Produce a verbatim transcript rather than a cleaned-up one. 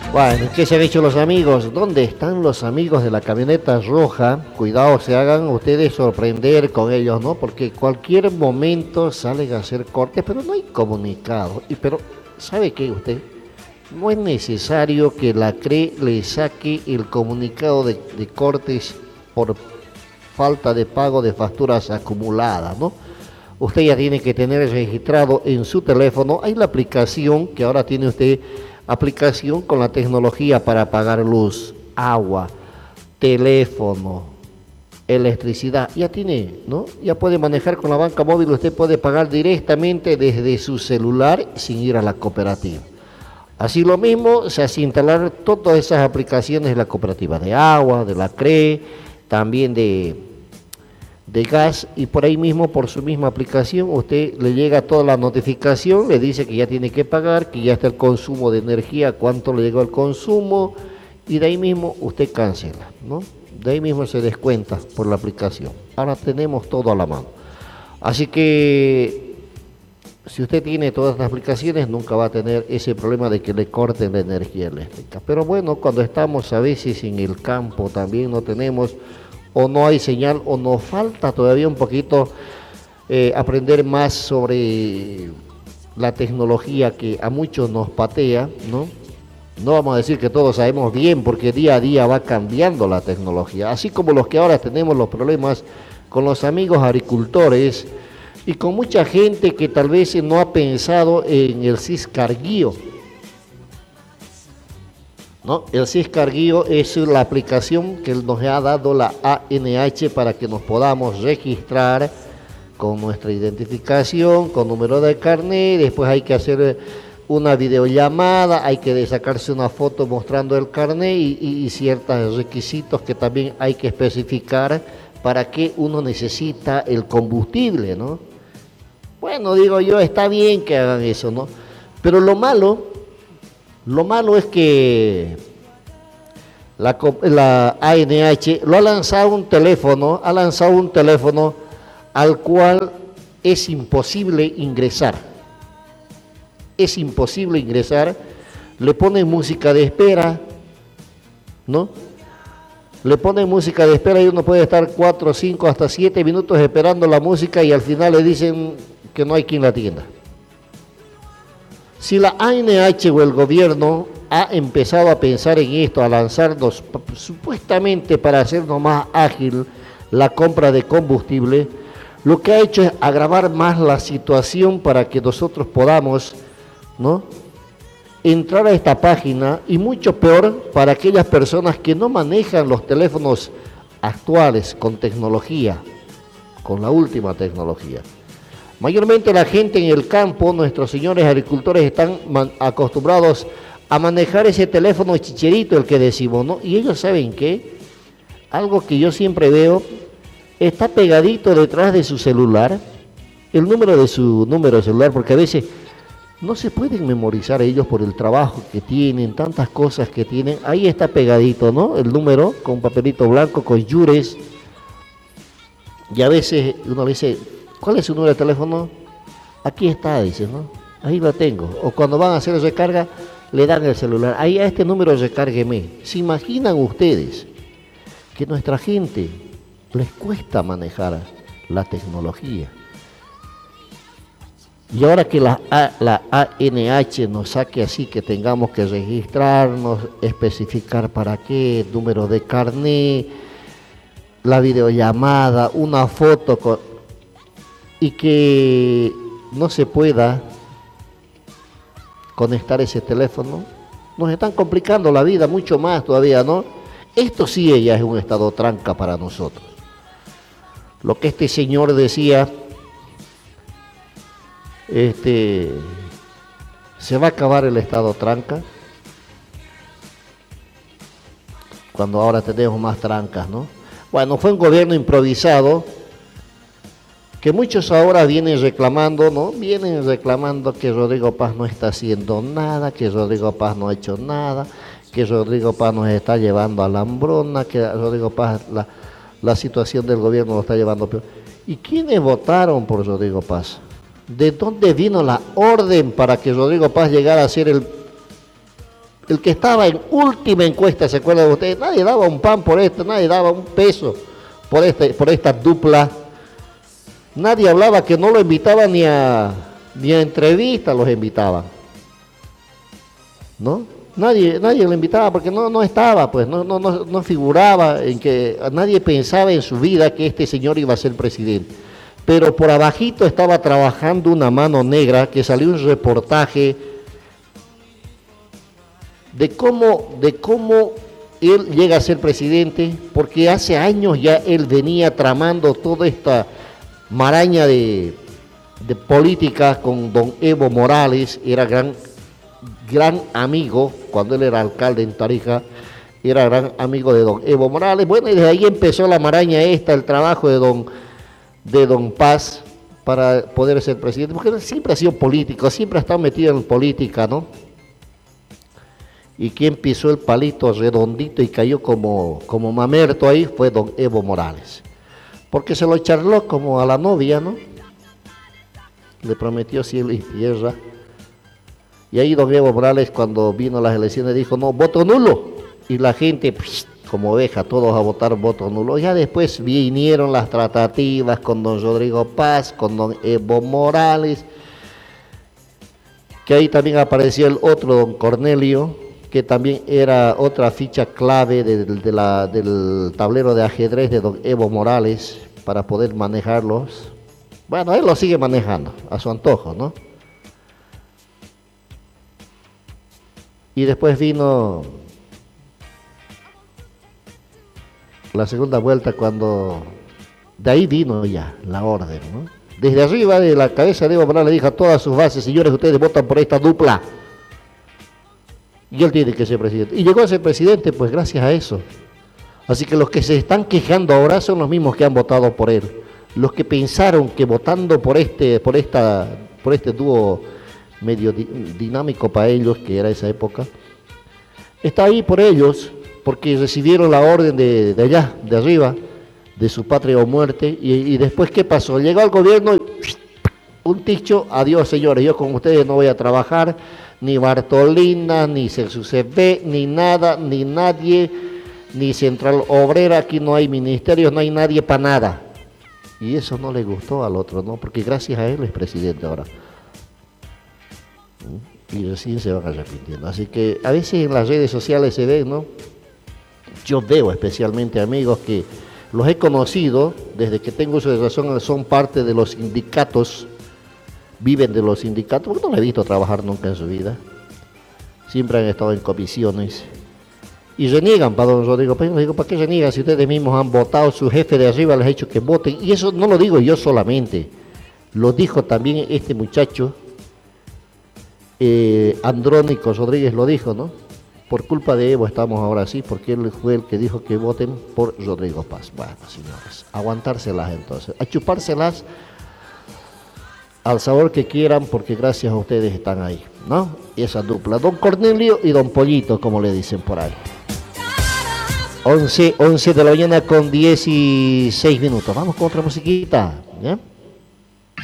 Bueno, ¿qué se han hecho los amigos? ¿Dónde están los amigos de la camioneta roja? Cuidado, se hagan ustedes sorprender con ellos, ¿no? Porque cualquier momento salen a hacer cortes, pero no hay comunicado. Y pero, ¿sabe qué usted? No es necesario que la C R E le saque el comunicado de, de cortes por falta de pago de facturas acumuladas, ¿no? Usted ya tiene que tener registrado en su teléfono, hay la aplicación que ahora tiene usted, aplicación con la tecnología para pagar luz, agua, teléfono, electricidad, ya tiene, ¿no? Ya puede manejar con la banca móvil, usted puede pagar directamente desde su celular sin ir a la cooperativa. Así lo mismo, se hace instalar todas esas aplicaciones de la cooperativa de agua, de la C R E, también de, de gas, y por ahí mismo, por su misma aplicación, usted le llega toda la notificación, le dice que ya tiene que pagar, que ya está el consumo de energía, cuánto le llegó el consumo, y de ahí mismo usted cancela, ¿no? De ahí mismo se descuenta por la aplicación. Ahora tenemos todo a la mano. Así que si usted tiene todas las aplicaciones, nunca va a tener ese problema de que le corten la energía eléctrica. Pero bueno, cuando estamos a veces en el campo también no tenemos, o no hay señal, o nos falta todavía un poquito eh, aprender más sobre la tecnología que a muchos nos patea, ¿no? No vamos a decir que todos sabemos bien, porque día a día va cambiando la tecnología. Así como los que ahora tenemos los problemas con los amigos agricultores, y con mucha gente que tal vez no ha pensado en el Siscarguío, ¿no? El Siscarguío es la aplicación que nos ha dado la A N H para que nos podamos registrar con nuestra identificación, con número de carnet. Después hay que hacer una videollamada, hay que sacarse una foto mostrando el carnet y, y, y ciertos requisitos que también hay que especificar para que uno necesita el combustible, ¿no? Bueno, digo yo, está bien que hagan eso, ¿no? Pero lo malo, lo malo es que la, la A N H lo ha lanzado un teléfono, ha lanzado un teléfono al cual es imposible ingresar. Es imposible ingresar, le ponen música de espera, ¿no? Le ponen música de espera y uno puede estar cuatro, cinco, hasta siete minutos esperando la música y al final le dicen que no hay quien la atienda. Si la A N H o el gobierno ha empezado a pensar en esto, a lanzarnos supuestamente para hacernos más ágil la compra de combustible, lo que ha hecho es agravar más la situación para que nosotros podamos, ¿no?, entrar a esta página, y mucho peor para aquellas personas que no manejan los teléfonos actuales con tecnología, con la última tecnología. Mayormente la gente en el campo, nuestros señores agricultores están acostumbrados a manejar ese teléfono chicherito, el que decimos, ¿no? Y ellos saben que algo que yo siempre veo, está pegadito detrás de su celular, el número de su número de celular, porque a veces no se pueden memorizar ellos por el trabajo que tienen, tantas cosas que tienen. Ahí está pegadito, ¿no?, el número con un papelito blanco, con yures. Y a veces uno le dice, ¿cuál es su número de teléfono? Aquí está, dice, ¿no? Ahí lo tengo. O cuando van a hacer recarga, le dan el celular. Ahí, a este número recárgueme. ¿Se imaginan ustedes que nuestra gente les cuesta manejar la tecnología? Y ahora que la, A, la A N H nos saque así, que tengamos que registrarnos, especificar para qué, número de carnet, la videollamada, una foto, con, y que no se pueda conectar ese teléfono, nos están complicando la vida mucho más todavía, ¿no? Esto sí ya es un estado tranca para nosotros. Lo que este señor decía, Este, se va a acabar el estado tranca cuando ahora tenemos más trancas, ¿no? Bueno, fue un gobierno improvisado que muchos ahora vienen reclamando, ¿no? Vienen reclamando que Rodrigo Paz no está haciendo nada, que Rodrigo Paz no ha hecho nada, que Rodrigo Paz nos está llevando a la hambruna, que Rodrigo Paz, la, la situación del gobierno lo está llevando peor. ¿Y quiénes votaron por Rodrigo Paz? ¿De dónde vino la orden para que Rodrigo Paz llegara a ser el, el que estaba en última encuesta, ¿se acuerdan de ustedes? Nadie daba un pan por esto, nadie daba un peso por, este, por esta dupla. Nadie hablaba, que no lo invitaban ni a, ni a entrevistas, los invitaban, ¿no? Nadie, nadie lo invitaba porque no, no estaba, pues, no, no, no, no figuraba en que nadie pensaba en su vida que este señor iba a ser presidente. Pero por abajito estaba trabajando una mano negra, que salió un reportaje de cómo, de cómo él llega a ser presidente, porque hace años ya él venía tramando toda esta maraña de, de política con don Evo Morales. Era gran, gran amigo, cuando él era alcalde en Tarija, era gran amigo de don Evo Morales. Bueno, y desde ahí empezó la maraña esta, el trabajo de don, de don Paz para poder ser presidente, porque él siempre ha sido político, siempre ha estado metido en política, ¿no? Y quien pisó el palito redondito y cayó como, como mamerto ahí fue don Evo Morales, porque se lo charló como a la novia, ¿no? Le prometió cielo y tierra. Y ahí don Evo Morales, cuando vino las elecciones, dijo, no, voto nulo. Y la gente, psh, como oveja, todos a votar voto nulo. Ya después vinieron las tratativas con don Rodrigo Paz, con don Evo Morales, que ahí también apareció el otro don Cornelio, que también era otra ficha clave de, de la, del tablero de ajedrez de don Evo Morales para poder manejarlos. Bueno, él lo sigue manejando a su antojo, ¿no? Y después vino la segunda vuelta, cuando de ahí vino ya la orden, ¿no? Desde arriba de la cabeza de Evo Morales le dijo a todas sus bases, señores, ustedes votan por esta dupla. Y él tiene que ser presidente. Y llegó a ser presidente, pues gracias a eso. Así que los que se están quejando ahora son los mismos que han votado por él. Los que pensaron que votando por este, por esta, por este dúo medio di dinámico para ellos, que era esa época, está ahí por ellos, porque recibieron la orden de, de allá, de arriba, de su patria o muerte. Y, y después, ¿qué pasó? Llegó al gobierno y un ticho, adiós señores, yo con ustedes no voy a trabajar, ni Bartolina, ni C C B, ni nada, ni nadie, ni Central Obrera, aquí no hay ministerios, no hay nadie para nada. Y eso no le gustó al otro, ¿no? Porque gracias a él es presidente ahora. Y recién se van arrepintiendo. Así que a veces en las redes sociales se ven, ¿no? Yo veo especialmente amigos que los he conocido desde que tengo uso de razón, son parte de los sindicatos, viven de los sindicatos, porque no los he visto trabajar nunca en su vida. Siempre han estado en comisiones. Y reniegan para don Rodrigo Pérez. Digo, ¿para qué reniegan si ustedes mismos han votado? Su jefe de arriba les ha dicho que voten. Y eso no lo digo yo solamente. Lo dijo también este muchacho, eh, Andrónico Rodríguez lo dijo, ¿no? Por culpa de Evo estamos ahora así, porque él fue el que dijo que voten por Rodrigo Paz. Bueno, señores, aguantárselas entonces, a chupárselas al sabor que quieran, porque gracias a ustedes están ahí, ¿no? Esa dupla, don Cornelio y don Pollito, como le dicen por ahí. once, once de la mañana con dieciséis minutos. Vamos con otra musiquita, ¿ya?